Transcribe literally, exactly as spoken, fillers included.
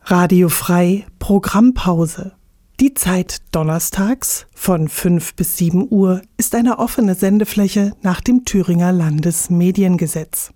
Radio Frei Programmpause. Die Zeit donnerstags von fünf bis sieben Uhr ist eine offene Sendefläche nach dem Thüringer Landesmediengesetz.